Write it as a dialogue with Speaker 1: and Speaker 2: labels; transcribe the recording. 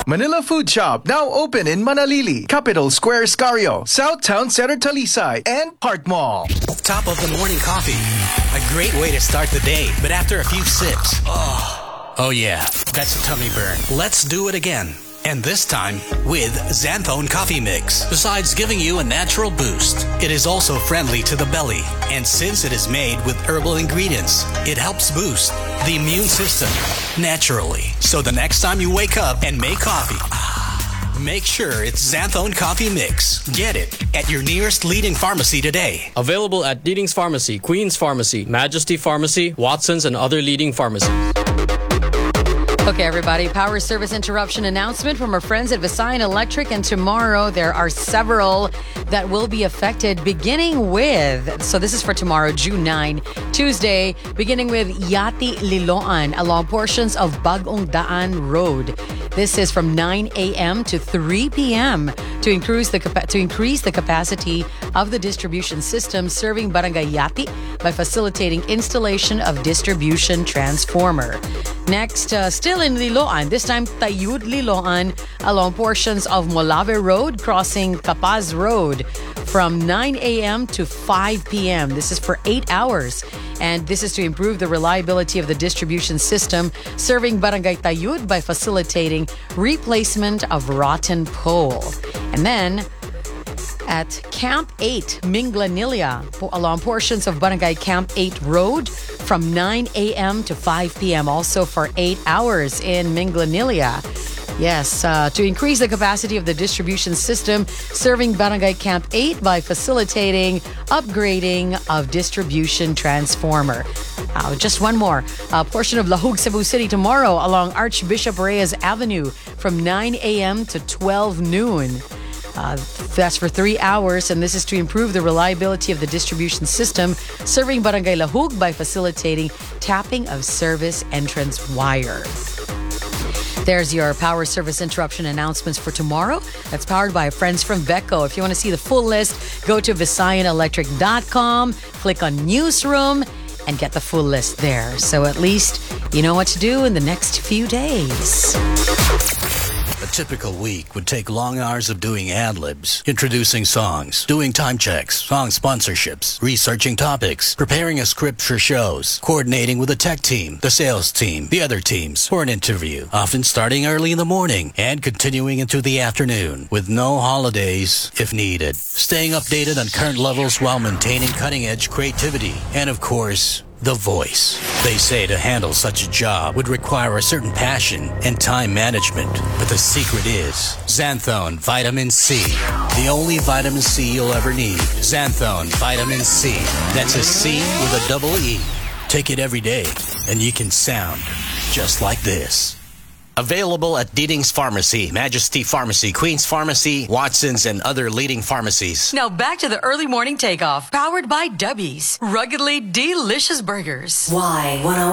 Speaker 1: Manila Food Shop, now open in Manalili, Capital Square, Scario, South Town Center, Talisay, and Park Mall.
Speaker 2: Top of the morning coffee. A great way to start the day, but after a few sips, oh yeah, that's a tummy burn. Let's do it again. And this time with Xanthone Coffee Mix. Besides giving you a natural boost, it is also friendly to the belly. And since it is made with herbal ingredients, it helps boost the immune system naturally. So the next time you wake up and make coffee, make sure it's Xanthone Coffee Mix. Get it at your nearest leading pharmacy today.
Speaker 3: Available at Leading's Pharmacy, Queen's Pharmacy, Majesty Pharmacy, Watson's, and other leading pharmacies.
Speaker 4: Okay, everybody, power service interruption announcement from our friends at Visayan Electric. And tomorrow, there are several that will be affected, beginning with, so this is for tomorrow, June 9, Tuesday, beginning with Yati Liloan along portions of Bagong Daan Road. This is from 9 a.m. to 3 p.m. to increase the capacity of the distribution system serving Barangay Yati by facilitating installation of distribution transformer. Next, still in Liloan, this time Tayud Liloan along portions of Molave Road crossing Capaz Road from 9 a.m. to 5 p.m. This is for 8 hours. And this is to improve the reliability of the distribution system serving Barangay Tayud by facilitating replacement of rotten pole. And then at Camp 8, Minglanilla, along portions of Barangay Camp 8 Road from 9 a.m. to 5 p.m. Also for 8 hours in Minglanilla. Yes, to increase the capacity of the distribution system serving Barangay Camp 8 by facilitating upgrading of distribution transformer. Just one more. A portion of Lahug, Cebu City tomorrow along Archbishop Reyes Avenue from 9 a.m. to 12 noon. That's for 3 hours, and this is to improve the reliability of the distribution system serving Barangay Lahug by facilitating tapping of service entrance wire. There's your power service interruption announcements for tomorrow. That's powered by friends from Beko. If you want to see the full list, go to VisayanElectric.com, click on Newsroom, and get the full list there. So at least you know what to do in the next few days.
Speaker 2: A typical week would take long hours of doing ad-libs, introducing songs, doing time checks, song sponsorships, researching topics, preparing a script for shows, coordinating with the tech team, the sales team, the other teams for an interview, often starting early in the morning and continuing into the afternoon with no holidays if needed. Staying updated on current levels while maintaining cutting-edge creativity and, of course, the voice. They say to handle such a job would require a certain passion and time management. But the secret is Xanthone Vitamin C. The only vitamin C you'll ever need. Xanthone Vitamin C. That's a C with a double E. Take it every day and you can sound just like this. Available at Leading's Pharmacy, Majesty Pharmacy, Queen's Pharmacy, Watson's, and other leading pharmacies.
Speaker 4: Now back to the early morning takeoff, powered by Dubby's. Ruggedly delicious burgers.
Speaker 5: Y101.